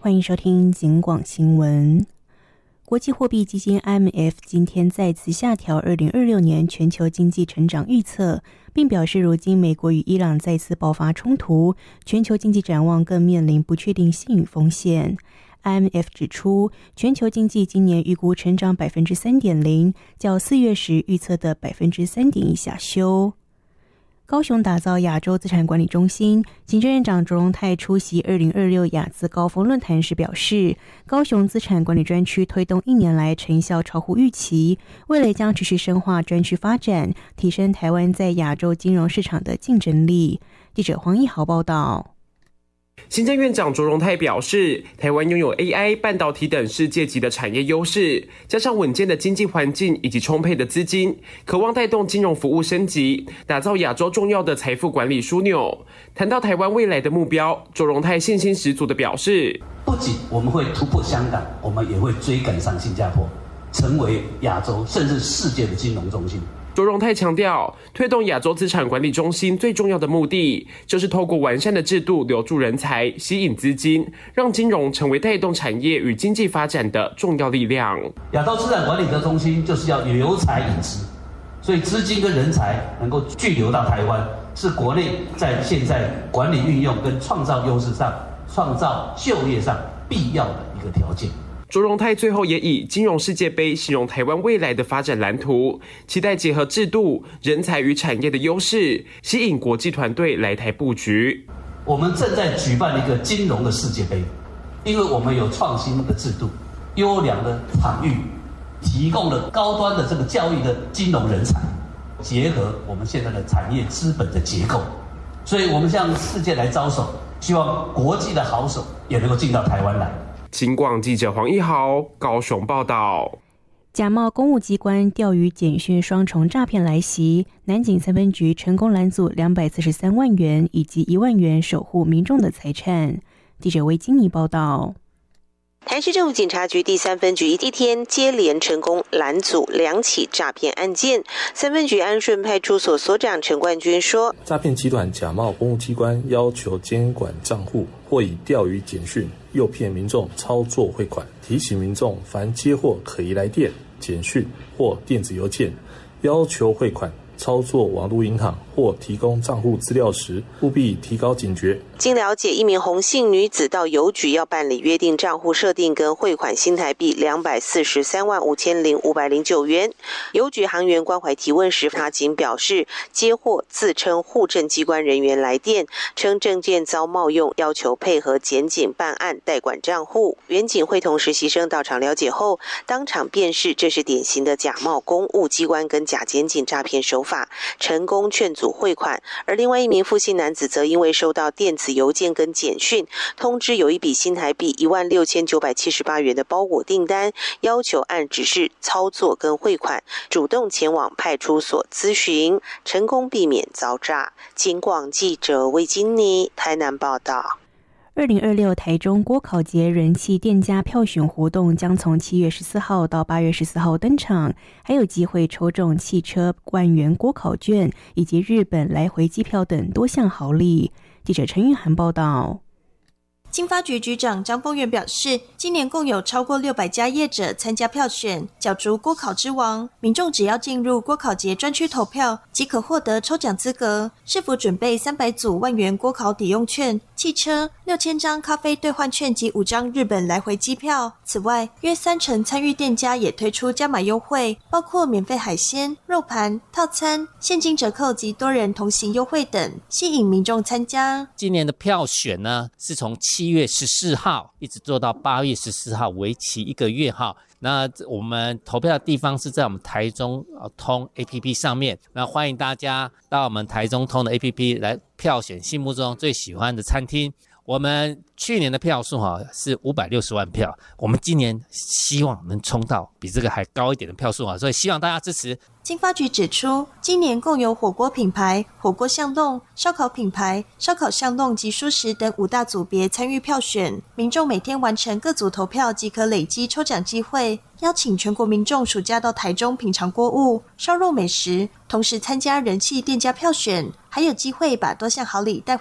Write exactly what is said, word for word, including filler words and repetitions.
欢迎收听警广新闻。国际货币基金 I M F 今天再次下调二零二六年全球经济成长预测，并表示如今美国与伊朗再次爆发冲突，全球经济展望更面临不确定性与风险。I M F 指出，全球经济今年预估成长 百分之三点零， 较四月时预测的 百分之三点一 下修。高雄打造亚洲资产管理中心，行政院长卓荣泰出席二零二六亚资高峰论坛时表示，高雄资产管理专区推动一年来成效超乎预期，未来将持续深化专区发展，提升台湾在亚洲金融市场的竞争力。记者黄一豪报道。 行政院长卓荣泰表示，台湾拥有 A I、半导体等世界级的产业优势，加上稳健的经济环境以及充沛的资金，渴望带动金融服务升级，打造亚洲重要的财富管理枢纽。谈到台湾未来的目标，卓荣泰信心十足地表示， 不仅我们会突破香港，我们也会追赶上新加坡，成为亚洲甚至世界的金融中心。 卓荣泰强调，推动亚洲资产管理中心最重要的目的，就是透过完善的制度留住人才、吸引资金，让金融成为带动产业与经济发展的重要力量。 亚洲资产管理的中心就是要留才引资，所以资金跟人才能够聚流到台湾，是国内在现在管理运用跟创造优势上、创造就业上必要的一个条件。 卓荣泰最后也以金融世界杯形容台湾未来的发展蓝图，期待结合制度、人才与产业的优势，吸引国际团队来台布局。 我们正在举办一个金融的世界杯，因为我们有创新的制度、优良的场域，提供了高端的这个教育的金融人才，结合我们现在的产业资本的结构，所以我们向世界来招手，希望国际的好手也能够进到台湾来。 警广记者黄一豪高雄报道。 假冒公务机关钓鱼简讯双重诈骗来袭，南警三分局成功拦阻两百四十三万元以及一万元守护民众的财产。记者魏金妮报道。 台市政府警察局第三分局一天接连成功拦阻两起诈骗案件。三分局安顺派出所所长陈冠军说， 诈骗集团假冒公务机关要求监管账户，或以钓鱼简讯诱骗民众操作汇款，提醒民众凡接获可疑来电、简讯或电子邮件要求汇款、操作网络银行或提供账户资料时，务必提高警觉。 经了解，一名洪姓女子到邮局要办理约定账户设定跟汇款新台币两百四十三万五千零五百零九元。邮局行员关怀提问时，法警表示接获自称户政机关人员来电，称证件遭冒用，要求配合检警办案代管账户。员警会同实习生到场了解后，当场辨识这是典型的假冒公务机关跟假检警诈骗手法，成功劝阻汇款。而另外一名傅姓男子则因为收到电子邮件跟简讯通知有一笔新台币一万六千九百七十八元的包裹订单，要求按指示操作跟汇款，主动前往派出所咨询，成功避免遭诈。警广记者魏金妮台南报道。 二零二六台中锅烤节人气店家票选活动将从七月十四号到八月十四号登场，还有机会抽中汽车万元锅烤券以及日本来回机票等多项好礼。记者陈玉涵报道。 经发局局长张丰源表示，今年共有超过六百家业者参加票选，角逐锅烤之王。民众只要进入锅烤节专区投票，即可获得抽奖资格。市府准备三百组万元锅烤抵用券、汽车六千张咖啡兑换券及五张日本来回机票。此外，约三成参与店家也推出加码优惠，包括免费海鲜、肉盘、套餐、现金折扣及多人同行优惠等，吸引民众参加。 今年的票选呢，是从七月十四号一直做到八月十四号，为期一个月哈。那我们投票的地方是在我们台中通 A P P 上面，那欢迎大家到我们台中通的 A P P 来票选心目中最喜欢的餐厅。我们去年的票数哈是五百六十万票，我们今年希望能冲到比这个还高一点的票数啊，所以希望大家支持。 经发局指出，今年共有火锅品牌、火锅巷弄、烧烤品牌、烧烤巷弄及蔬食等五大组别参与票选，民众每天完成各组投票即可累积抽奖机会。邀请全国民众暑假到台中品尝锅物、烧肉美食，同时参加人气店家票选，还有机会把多项好礼带